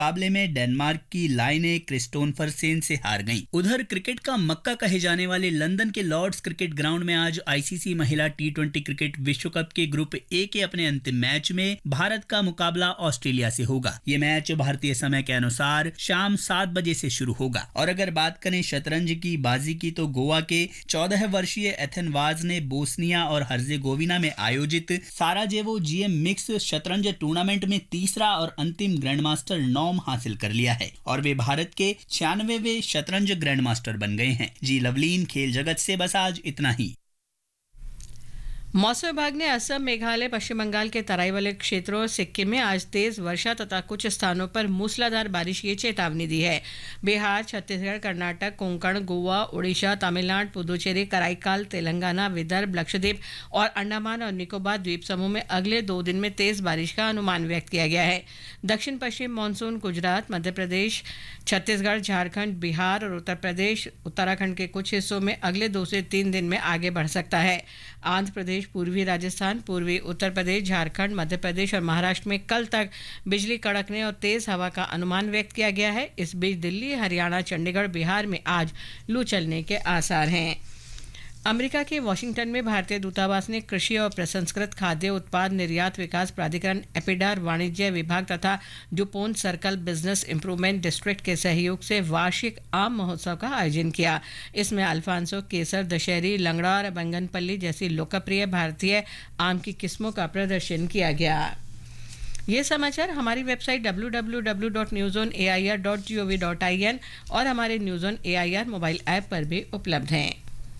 मुकाबले में डेनमार्क की लाइने क्रिस्टोफरसेन से हार गईं। उधर क्रिकेट का मक्का कहे जाने वाले लंदन के लॉर्ड्स क्रिकेट ग्राउंड में आज आईसीसी महिला टी20 क्रिकेट विश्व कप के ग्रुप ए के अपने अंतिम मैच में भारत का मुकाबला ऑस्ट्रेलिया से होगा। ये मैच भारतीय समय के अनुसार शाम 7 बजे से शुरू होगा। और अगर बात करें शतरंज की बाजी की तो गोवा के 14 वर्षीय एथन वाज ने बोस्निया और हर्जेगोविना में आयोजित साराजेवो जीएम मिक्स शतरंज टूर्नामेंट में तीसरा और अंतिम ग्रैंडमास्टर नॉर्म हासिल कर लिया है और वे भारत के 96वें शतरंज ग्रैंडमास्टर बन गए हैं। जी लवलीन, खेल जगत से बस आज इतना ही। मौसम विभाग ने असम, मेघालय, पश्चिम बंगाल के तराई वाले क्षेत्रों और सिक्किम में आज तेज वर्षा तथा कुछ स्थानों पर मूसलाधार बारिश की चेतावनी दी है। बिहार, छत्तीसगढ़, कर्नाटक, कोंकण, गोवा, उड़ीसा, तमिलनाडु, पुदुचेरी, कराईकाल, तेलंगाना, विदर्भ, लक्षद्वीप और अंडमान और निकोबार द्वीप समूह में अगले 2 दिन में तेज बारिश का अनुमान व्यक्त किया गया है। दक्षिण पश्चिम मानसून गुजरात, मध्य प्रदेश, छत्तीसगढ़, झारखंड, बिहार और उत्तर प्रदेश, उत्तराखंड के कुछ हिस्सों में अगले 2 से 3 दिन में आगे बढ़ सकता है। आंध्र प्रदेश, पूर्वी राजस्थान, पूर्वी उत्तर प्रदेश, झारखंड, मध्य प्रदेश और महाराष्ट्र में कल तक बिजली कड़कने और तेज हवा का अनुमान व्यक्त किया गया है। इस बीच दिल्ली, हरियाणा, चंडीगढ़, बिहार में आज लू चलने के आसार हैं। अमेरिका के वाशिंगटन में भारतीय दूतावास ने कृषि और प्रसंस्कृत खाद्य उत्पाद निर्यात विकास प्राधिकरण, एपिडार वाणिज्य विभाग तथा डुपोन्ट सर्कल बिजनेस इंप्रूवमेंट डिस्ट्रिक्ट के सहयोग से वार्षिक आम महोत्सव का आयोजन किया। इसमें अल्फांसो, केसर, दशहरी, लंगड़ा और बैंगनपल्ली जैसी लोकप्रिय भारतीय आम की किस्मों का प्रदर्शन किया गया। ये समाचार हमारी वेबसाइट www.newzoneair.gov.in और हमारे news on AIR mobile app पर भी उपलब्ध हैं।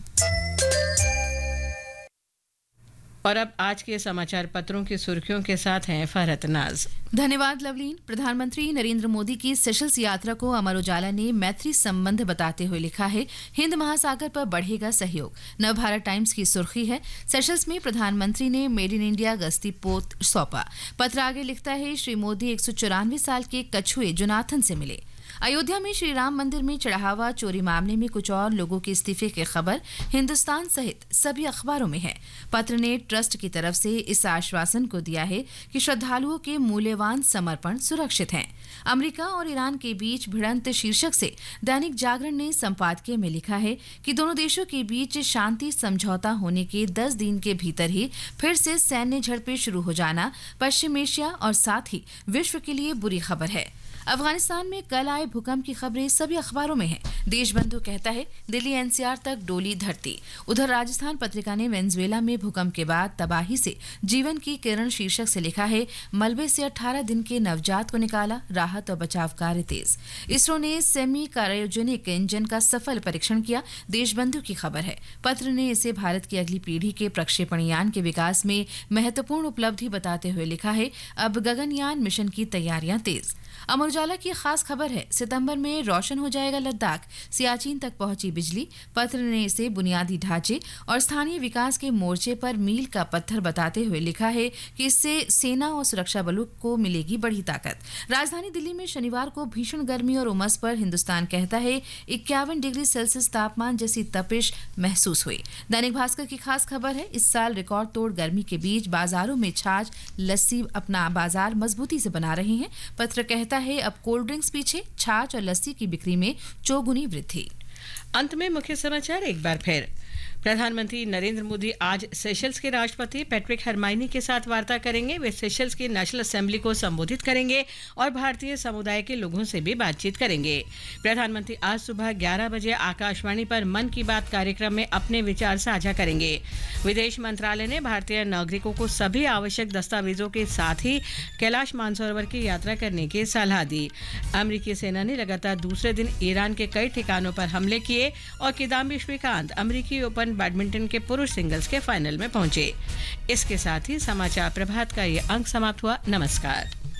और अब आज के समाचार पत्रों की सुर्खियों के साथ हैं फरहत नाज। धन्यवाद लवलीन। प्रधानमंत्री नरेंद्र मोदी की सेशल्स यात्रा को अमर उजाला ने मैत्री संबंध बताते हुए लिखा है, हिंद महासागर पर बढ़ेगा सहयोग। नवभारत टाइम्स की सुर्खी है, सेशल्स में प्रधानमंत्री ने मेड इन इंडिया गश्ती पोत सौंपा। पत्र आगे लिखता है, श्री मोदी 194 साल के कछुए जोनाथन से मिले। अयोध्या में श्री राम मंदिर में चढ़ावा चोरी मामले में कुछ और लोगों के इस्तीफे की खबर हिंदुस्तान सहित सभी अखबारों में है। पत्र ने ट्रस्ट की तरफ से इस आश्वासन को दिया है कि श्रद्धालुओं के मूल्यवान समर्पण सुरक्षित हैं। अमेरिका और ईरान के बीच भिड़ंत शीर्षक से दैनिक जागरण ने संपादकीय में लिखा है कि दोनों देशों के बीच शांति समझौता होने के 10 दिन के भीतर ही फिर से सैन्य झड़पें शुरू हो जाना पश्चिम एशिया और साथ ही विश्व के लिए बुरी खबर है। अफगानिस्तान में कल आए भूकंप की खबरें सभी अखबारों में हैं। देशबंधु कहता है, दिल्ली एनसीआर तक डोली धरती। उधर राजस्थान पत्रिका ने वेनेजुएला में भूकंप के बाद तबाही से जीवन की किरण शीर्षक से लिखा है, मलबे से 18 दिन के नवजात को निकाला, राहत और बचाव कार्य तेज। इसरो ने सेमी क्रायोजेनिक इंजन का सफल परीक्षण किया, देशबंधु की खबर है। पत्र ने इसे भारत की अगली पीढ़ी के प्रक्षेपण यान के विकास में महत्वपूर्ण उपलब्धि बताते हुए लिखा है, अब गगनयान मिशन की तैयारियां तेज। अमर उजाला की खास खबर है, सितंबर में रोशन हो जाएगा लद्दाख, सियाचिन तक पहुंची बिजली। पत्र ने इसे बुनियादी ढांचे और स्थानीय विकास के मोर्चे पर मील का पत्थर बताते हुए लिखा है कि इससे सेना और सुरक्षा बलों को मिलेगी बड़ी ताकत। राजधानी दिल्ली में शनिवार को भीषण गर्मी और उमस पर हिंदुस्तान कहता है, 51 डिग्री सेल्सियस तापमान जैसी तपिश महसूस हुई। दैनिक भास्कर की खास खबर है, इस साल रिकॉर्ड तोड़ गर्मी के बीच बाजारों में छाछ, लस्सी अपना बाजार मजबूती से बना रहे हैं। पत्र कहता है, अब कोल्ड ड्रिंक्स पीछे, छाछ और लस्सी की बिक्री में चौगुनी वृद्धि। अंत में मुख्य समाचार एक बार फिर। प्रधानमंत्री नरेंद्र मोदी आज सेशल्स के राष्ट्रपति पैट्रिक हरमाइनी के साथ वार्ता करेंगे। वे सेशल्स की नेशनल असेंबली को संबोधित करेंगे और भारतीय समुदाय के लोगों से भी बातचीत करेंगे। प्रधानमंत्री आज सुबह 11 बजे आकाशवाणी पर मन की बात कार्यक्रम में अपने विचार साझा करेंगे। विदेश मंत्रालय ने भारतीय नागरिकों को सभी आवश्यक दस्तावेजों के साथ ही कैलाश मानसरोवर की यात्रा करने की सलाह दी। अमेरिकी सेना ने लगातार दूसरे दिन ईरान के कई ठिकानों पर हमले किए और किदाम्बी श्रीकांत अमेरिकी ओपन बैडमिंटन के पुरुष सिंगल्स के फाइनल में पहुंचे। इसके साथ ही समाचार प्रभात का ये अंक समाप्त हुआ। नमस्कार।